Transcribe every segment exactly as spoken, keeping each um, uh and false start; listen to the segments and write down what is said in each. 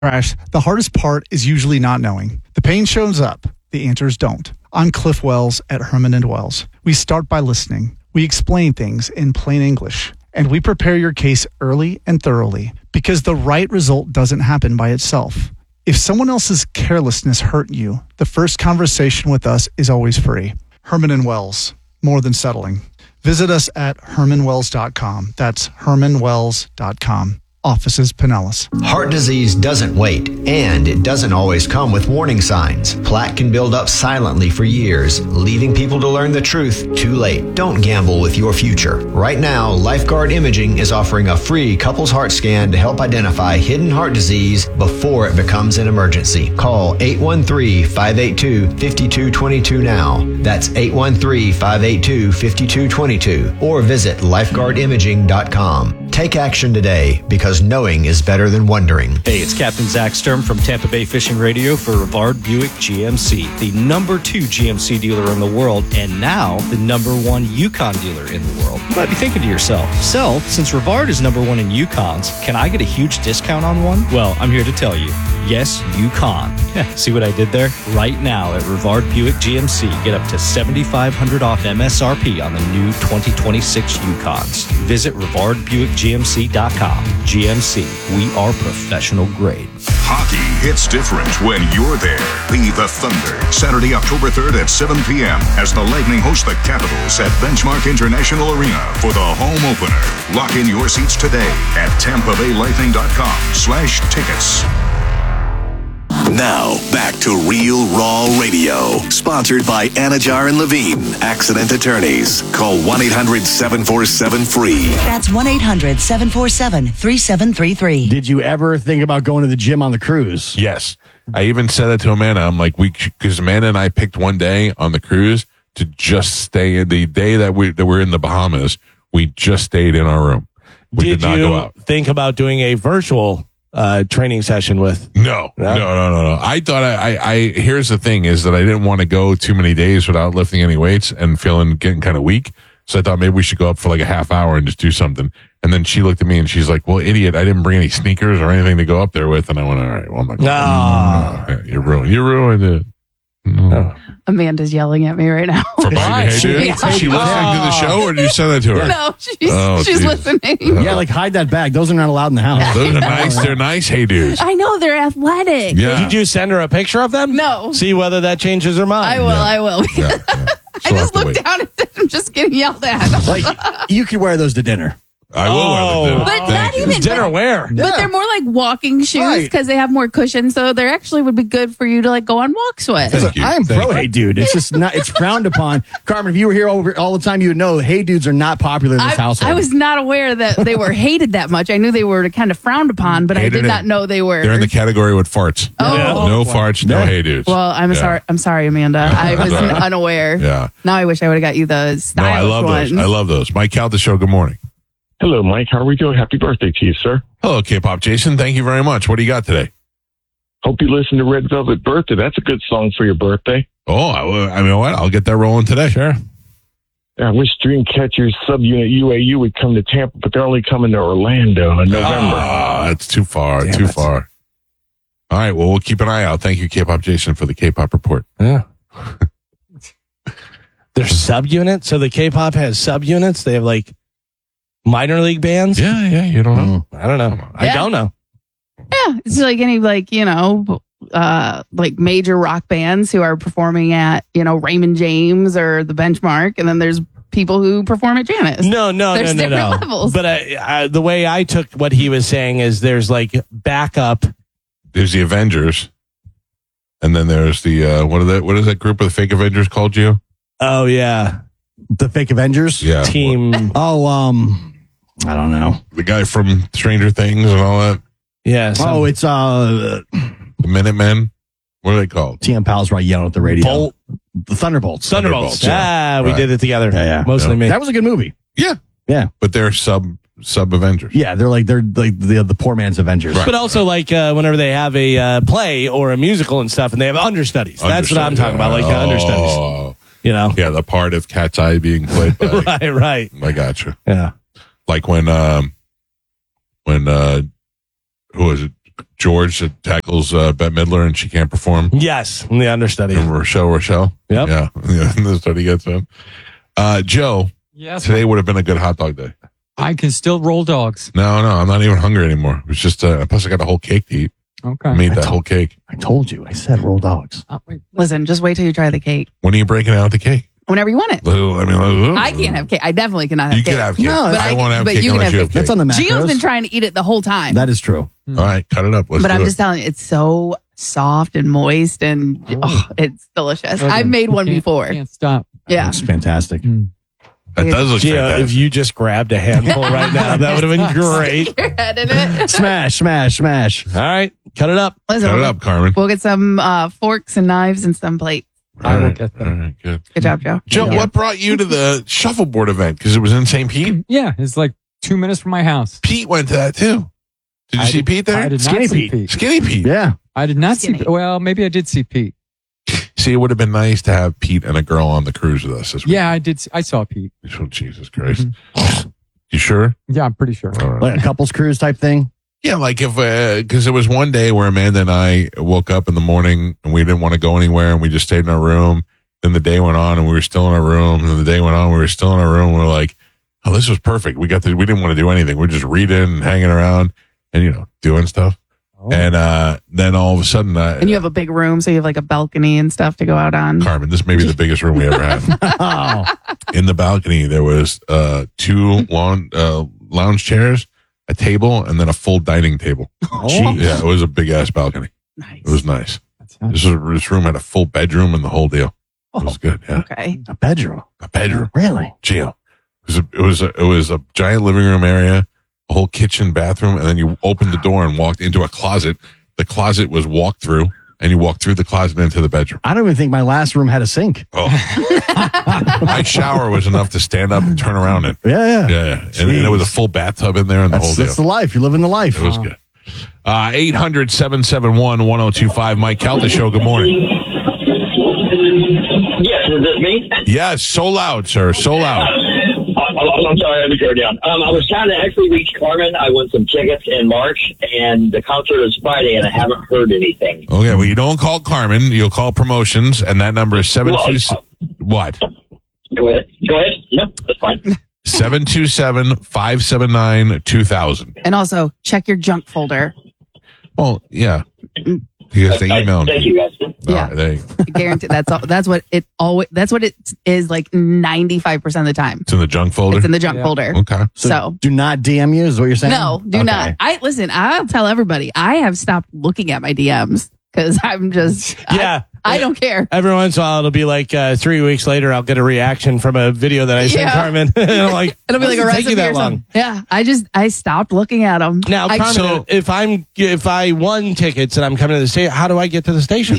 Crash, the hardest part is usually not knowing. The pain shows up, the answers don't. I'm Cliff Wells at Herman and Wells. We start by listening. We explain things in plain English. And we prepare your case early and thoroughly because the right result doesn't happen by itself. If someone else's carelessness hurt you, the first conversation with us is always free. Herman and Wells, more than settling. Visit us at herman wells dot com. That's herman wells dot com. Offices Pinellas. Heart disease doesn't wait, and it doesn't always come with warning signs. Plaque can build up silently for years, leaving people to learn the truth too late. Don't gamble with your future. Right now, Lifeguard Imaging is offering a free couples heart scan to help identify hidden heart disease before it becomes an emergency. Call eight one three, five eight two, five two two two now. That's eight one three, five eight two, five two two two. Or visit lifeguard imaging dot com. Take action today, because knowing is better than wondering. Hey, it's Captain Zach Sturm from Tampa Bay Fishing Radio for Rivard Buick G M C, the number two G M C dealer in the world, and now the number one Yukon dealer in the world. You might be thinking to yourself, so, since Rivard is number one in Yukons, can I get a huge discount on one? Well, I'm here to tell you, yes, Yukon. See what I did there? Right now at Rivard Buick G M C, get up to seventy-five hundred dollars off M S R P on the new twenty twenty-six Yukons. Visit Rivard Buick G M C dot com. G M C, we are professional grade. Hockey hits different when you're there. Be the Thunder, Saturday, October third at seven p.m. as the Lightning host the Capitals at Benchmark International Arena for the home opener. Lock in your seats today at tampa bay lightning dot com slash tickets. Now, back to Real Raw Radio. Sponsored by Anajar and Levine, Accident Attorneys. Call one eight hundred, seven four seven, F R E E. That's one eight hundred, seven four seven, three seven three three. Did you ever think about going to the gym on the cruise? Yes. I even said that to Amanda. I'm like, we, because Amanda and I picked one day on the cruise to just stay in the day that we that we're in the Bahamas. We just stayed in our room. We did, did not you go out. think about doing a virtual uh, training session with? No, no, no, no, no, no. I thought I, I, I, here's the thing is that I didn't want to go too many days without lifting any weights and feeling, getting kind of weak. So I thought maybe we should go up for like a half hour and just do something. And then she looked at me and she's like, well, idiot, I didn't bring any sneakers or anything to go up there with. And I went, all right, well, I'm not going no. to. You ruined, you ruined it. No. Amanda's yelling at me right now. For buying Hey Dude? Yeah. Is she listening to the show or did you send that to her? No, she's, Oh, she's geez. listening. Yeah, like hide that bag. Those are not allowed in the house. Those are nice. They're nice Hey Dudes. I know, they're athletic. Yeah. Did you send her a picture of them? No. See whether that changes her mind. I will, I will. Yeah, yeah. I She'll have just to looked wait. down and said, I'm just getting yelled at. Like, you could wear those to dinner. I will wear Oh. them. But not even Dinner wear. But they're more like walking shoes Right. because they have more cushion, so they actually would be good for you to like go on walks with. Thank you. I am Thank pro you. Hey Dude. It's just not, it's frowned upon. Carmen, if you were here over all the time, you would know Hey Dudes are not popular in this I, household. I was not aware that they were hated that much. I knew they were kind of frowned upon, but Hated I did it. not know they were. They're in the category with farts. Oh. No farts, no Yeah. Hey Dudes. Well, I'm Yeah. sorry. I'm sorry, Amanda. I was Sorry. unaware. Yeah. Now I wish I would have got you the No, stylish I love ones. those. I love those. Mike Cal, the show. Good morning. Hello, Mike. How are we doing? Happy birthday to you, sir. Hello, K-pop Jason. Thank you very much. What do you got today? Hope you listen to Red Velvet Birthday. That's a good song for your birthday. Oh, I, will- I mean, what? I'll get that rolling today. Sure. I wish Dreamcatcher's subunit U A U would come to Tampa, but they're only coming to Orlando in November. Ah, that's too far. Damn too it. far. All right. Well, we'll keep an eye out. Thank you, K-pop Jason, for the K-pop report. Yeah. They're subunits. So the K-pop has subunits. They have like minor league bands. Yeah, yeah. You don't know. I don't know. I Yeah. don't know. Yeah, it's like any like you know, uh, like major rock bands who are performing at you know Raymond James or the Benchmark, and then there's people who perform at Janice. No, no, There's no, no, no. different levels. But I, I, the way I took what he was saying is there's like backup. There's the Avengers, and then there's the uh, what are that? What is that group of the fake Avengers called? You? Oh yeah, the fake Avengers? Yeah. team. Oh, um, I don't know. The guy from Stranger Things and all that. Yeah. some- Oh, it's uh, The Minutemen. What are they called? T M Pals right yelling at the radio. Bolt. The Thunderbolts. Thunderbolts. Thunderbolts, yeah. Ah, we Right. did it together. Yeah, yeah. Mostly Yeah. me. That was a good movie. Yeah, Yeah. but they're sub sub Avengers. Yeah, they're like they're like the the poor man's Avengers. Right. But also, like uh, whenever they have a uh, play or a musical and stuff, and they have understudies. That's what I'm talking about, like uh, understudies. Oh, You know, yeah, the part of Cat's Eye being played by. right, right. I gotcha. Yeah. Like when um when uh who was it? George that tackles uh, Bette Midler and she can't perform. Yes, in the understudy. And Rochelle, Rochelle. Yep. Yeah, yeah. And that's what he gets in. Uh, Joe. Yes. Today would have been a good hot dog day. I can still roll dogs. No, no, I'm not even hungry anymore. It was just uh, plus I got a whole cake to eat. Okay. I made I that told- whole cake. I told you. I said roll dogs. Oh, wait. Listen, just wait till you try the cake. When are you breaking out the cake? Whenever you want it. Little, I mean, I can't have cake. I definitely cannot have You cake. can have cake. No, but I, I, won't have but cake you can unless have you have cake. cake. That's on the macros. Gio's been trying to eat it the whole time. That is true. All right, cut it up. Let's but do I'm it. just telling you, it's so soft and moist and oh, it's delicious. Okay. I've made one Can't- before. Can't stop. Yeah. It's fantastic. That does look Gio, fantastic. if you just grabbed a handful right now, that would have been great. Stick your head in it. Smash, smash, smash. All right, cut it up. Listen, Cut it we'll, up, Carmen. we'll get some uh, forks and knives and some plates. I will All right, get that. all right, good. Good job, Joe. Joe, Yeah. what brought you to the shuffleboard event? Because it was in Saint Pete. Yeah, it's like two minutes from my house. Pete went to that too. Did you I see did- Pete there? I did Skinny not see Pete. Pete. Skinny Pete. Yeah. I did not Skinny. see. Well, maybe I did see Pete. See, it would have been nice to have Pete and a girl on the cruise with us this week. Yeah, I did. I saw Pete. Oh, Jesus Christ. You sure? Yeah, I'm pretty sure. All right. Like a couples cruise type thing. Yeah, like if, because it was one day where Amanda and I woke up in the morning and we didn't want to go anywhere and we just stayed in our room. Then the day went on and we were still in our room. And the day went on, we were still in our room. We were like, oh, this was perfect. We got to, we didn't want to do anything. We are just reading and hanging around and, you know, doing stuff. Oh. And uh, then all of a sudden, uh, And you have a big room, so you have like a balcony and stuff to go out on. Carmen, this may be the biggest room we ever had. Oh. In the balcony, there was uh, two lawn, uh, lounge chairs, a table, and then a full dining table. Oh. Yeah, it was a big ass balcony. Nice. It was nice. That's nice. This, was, this room had a full bedroom and the whole deal. It was good. Yeah, Okay. A bedroom. a bedroom. Really? Gio. It was a, it was a, it was a giant living room area, a whole kitchen, bathroom, and then you opened the door and walked into a closet. The closet was walked through, and you walked through the closet into the bedroom. I don't even think my last room had a sink. Oh, my shower was enough to stand up and turn around in. Yeah, yeah. Yeah, yeah. And, and there was a full bathtub in there and the That's, whole deal. that's the life. You're living the life. It was good. Uh, eight hundred, seven seven one, one oh two five. Mike Calda Show, good morning. Yes, is this me? Yes, so loud, sir, so loud. Oh, I'm sorry, I had to go down. Um, I was trying to actually reach Carmen. I won some tickets in March, and the concert is Friday, and I haven't heard anything. Okay, well, you don't call Carmen. You'll call promotions, and that number is seven two seven. What? Go ahead. Go ahead. No, that's fine. seven two seven, five seven nine, two thousand. And also check your junk folder. Well, yeah. Because they Okay, emailed Thank me. you, guys. All Yeah. right, there you go. Guarantee that's all, that's what it always that's what it is like ninety-five percent of the time. It's in the junk folder? It's in the junk Yeah. folder. Okay. So, So- do not D M you is what you're saying? No, do Okay. not. I listen, I'll tell everybody. I have stopped looking at my D Ms because I'm just Yeah. I, I don't care. Every once in a while, it'll be like uh, three weeks later, I'll get a reaction from a video that I sent Yeah. Carmen. And I'm like, It'll be "Why like a does it take recipe you that or long?" something. Yeah, I just I stopped looking at them. Now, I, Carmen, So- if I'm if I won tickets and I'm coming to the station, how do I get to the station?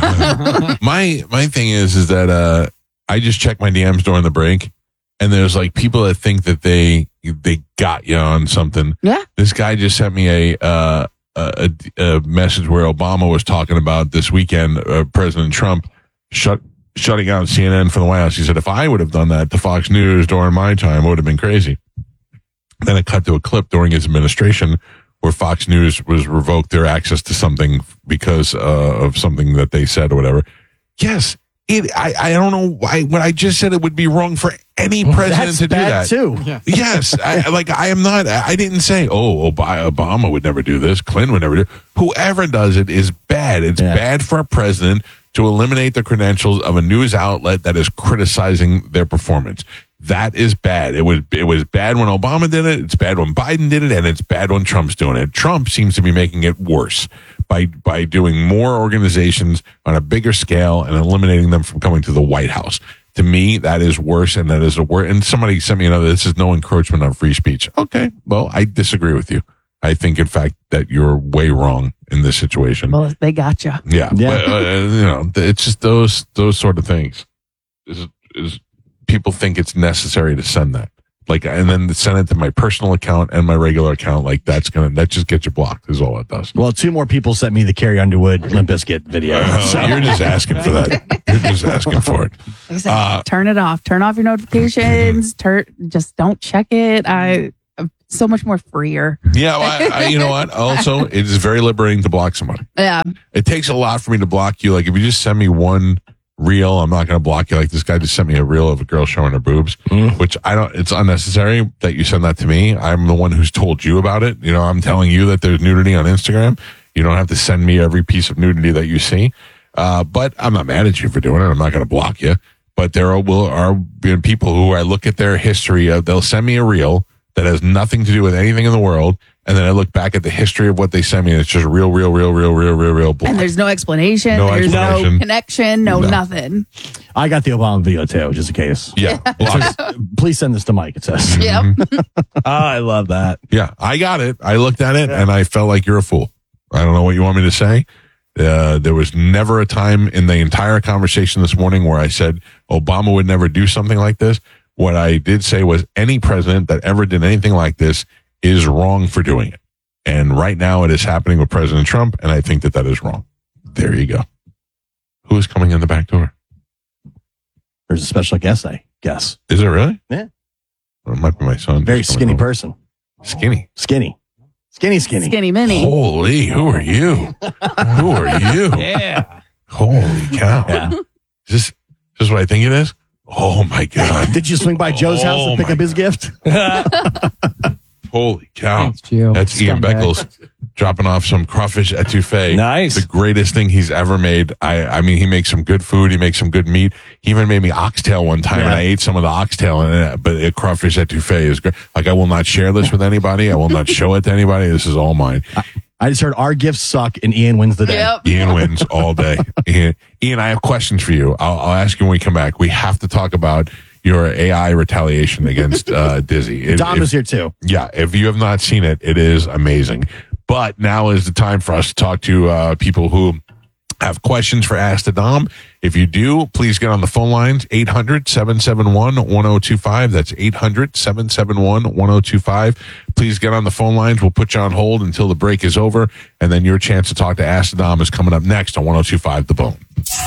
my my thing is is that uh I just check my D Ms during the break, and there's like people that think that they they got you on something. Yeah. This guy just sent me a uh a, a message where Obama was talking about this weekend uh, President Trump shut shutting out C N N from the White House. He said if I would have done that to Fox News during my time, it would have been crazy. Then it cut to a clip during his administration where Fox News was revoked their access to something because uh, of something that they said or whatever. Yes, it. I, I don't know why. When I just said it would be wrong for any president That's to do bad that too. Yeah. Yes, I, like I am not. I didn't say, oh, Ob- Obama would never do this. Clinton would never do. Whoever does it is bad. It's Yeah. bad for a president to eliminate the credentials of a news outlet that is criticizing their performance. That is bad. It was it was bad when Obama did it. It's bad when Biden did it, and it's bad when Trump's doing it. Trump seems to be making it worse by by doing more organizations on a bigger scale and eliminating them from coming to the White House. To me, that is worse, and that is a word. And somebody sent me another. This is no encroachment on free speech. Okay, well, I disagree with you. I think, in fact, that you're way wrong in this situation. well, they got you. Yeah, Yeah. But, uh, you know, it's just those those sort of things. Is is people think it's necessary to send that, like, and then send it to my personal account and my regular account. Like that's gonna that just gets you blocked. Is all it does. Well, two more people sent me the Carrie Underwood Limp Bizkit video. Uh, So- You're just asking for that. You're just asking for it. Like I said, Uh, turn it off. Turn off your notifications. Turn just don't check it. I so much more freer. Yeah, well, I, I, you know what? Also, it is very liberating to block somebody. Yeah. It takes a lot for me to block you. Like, if you just send me one reel, I'm not going to block you. Like, this guy just sent me a reel of a girl showing her boobs, mm. which I don't, it's unnecessary that you send that to me. I'm the one who's told you about it. You know, I'm telling you that there's nudity on Instagram. You don't have to send me every piece of nudity that you see. Uh, but I'm not mad at you for doing it. I'm not going to block you. But there are, will, are people who I look at their history of, they'll send me a reel that has nothing to do with anything in the world. And then I look back at the history of what they sent me, and it's just real, real, real, real, real, real, real block. And there's no explanation. No there's explanation. no connection. No, No. nothing. I got the Obama video too, just in case. Yeah. It says, please send this to Mike, it says. Yep. Oh, I love that. Yeah, I got it. I looked at it, and I felt like you're a fool. I don't know what you want me to say. Uh, there was never a time in the entire conversation this morning where I said Obama would never do something like this. What I did say was any president that ever did anything like this is wrong for doing it. And right now it is happening with President Trump, and I think that that is wrong. There you go. Who is coming in the back door? There's a special guest, I guess. Is it really? Yeah. Well, it might be my son. Very Just coming skinny over. person. Skinny. Skinny. Skinny, skinny. Skinny mini. Holy, who are you? Who are you? Yeah. Holy cow. Yeah. Is this, is this what I think it is? Oh my God. Did you swing by Joe's house Oh and pick my up his gift? Holy cow. Thanks, Gio. That's Ian Scumbag. Beckles dropping off some crawfish etouffee. Nice. The greatest thing he's ever made. I, I mean, he makes some good food. He makes some good meat. He even made me oxtail one time, Yeah. and I ate some of the oxtail, and it, but a crawfish etouffee is great. Like, I will not share this with anybody. I will not show it to anybody. This is all mine. I just heard our gifts suck and Ian wins the day. Yep. Ian wins all day. Ian, Ian, I have questions for you. I'll, I'll ask you when we come back. We have to talk about your A I retaliation against uh, Dizzy. It- Dom if- is here too. Yeah, if you have not seen it, it is amazing. But now is the time for us to talk to uh, people who have questions for Ask the Dom. If you do, please get on the phone lines, eight hundred, seven seven one, one oh two five. That's eight hundred, seven seven one, one oh two five. Please get on the phone lines. We'll put you on hold until the break is over, and then your chance to talk to Ask the Dom is coming up next on one oh two five The Bone.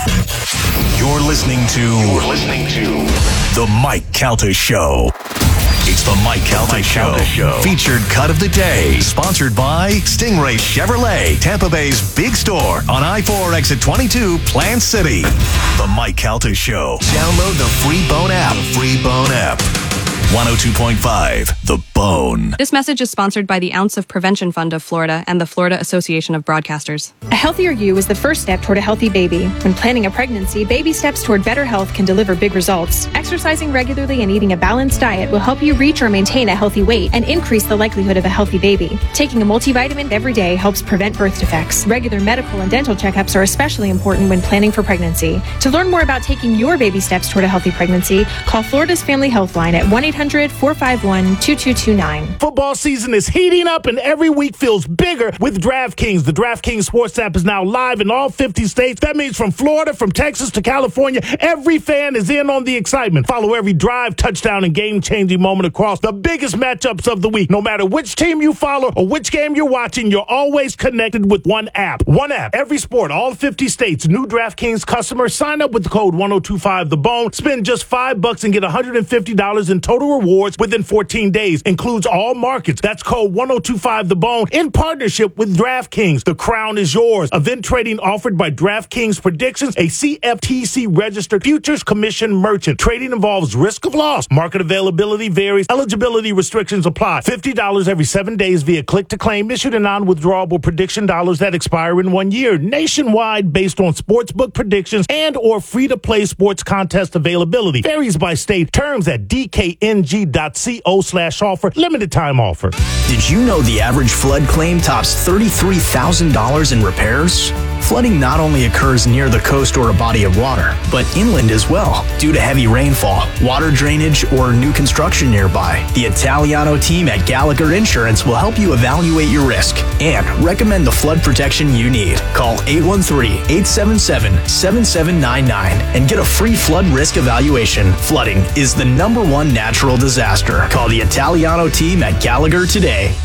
You're listening to You're listening to The Mike Calta Show. It's The Mike Calta Show. Show. Featured cut of the day. Sponsored by Stingray Chevrolet, Tampa Bay's big store on I four exit twenty-two, Plant City. The Mike Calta Show. Download the free Bone app. The free Bone app. one oh two point five The Bone. This message is sponsored by the Ounce of Prevention Fund of Florida and the Florida Association of Broadcasters. A healthier you is the first step toward a healthy baby. When planning a pregnancy, baby steps toward better health can deliver big results. Exercising regularly and eating a balanced diet will help you reach or maintain a healthy weight and increase the likelihood of a healthy baby. Taking a multivitamin every day helps prevent birth defects. Regular medical and dental checkups are especially important when planning for pregnancy. To learn more about taking your baby steps toward a healthy pregnancy, call Florida's Family Health Line at one eight hundred, four five one, two two two nine. Football season is heating up and every week feels bigger with DraftKings. The DraftKings Sports app is now live in all fifty states. That means from Florida, from Texas to California, every fan is in on the excitement. Follow every drive, touchdown, and game-changing moment across the biggest matchups of the week. No matter which team you follow or which game you're watching, you're always connected with one app. One app, every sport, all fifty states. New DraftKings customers sign up with the code one oh two five The Bone. Spend just five bucks and get one hundred fifty dollars in total rewards within fourteen days. Includes all markets. That's code one oh two five The Bone in partnership with DraftKings. The crown is yours. Event trading offered by DraftKings Predictions, a C F T C registered futures commission merchant. Trading involves risk of loss. Market availability varies. Eligibility restrictions apply. fifty dollars every seven days via click to claim. Issued in non-withdrawable prediction dollars that expire in one year. Nationwide based on sportsbook predictions and or free-to-play sports contest availability. Varies by state. Terms at d k n g dot co slash offer. Limited time offer. Did you know the average flood claim tops thirty-three thousand dollars in repairs? Flooding not only occurs near the coast or a body of water, but inland as well, due to heavy rainfall, water drainage, or new construction nearby. The Italiano team at Gallagher Insurance will help you evaluate your risk and recommend the flood protection you need. Call eight one three, eight seven seven, seven seven nine nine and get a free flood risk evaluation. Flooding is the number one natural disaster. Call the Italiano team at Gallagher today.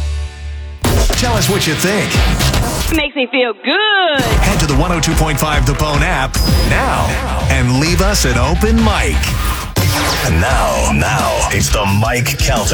Tell us what you think. Makes me feel good. Head to the one oh two point five The Bone app now and leave us an open mic. And now, now, it's the Mike Calta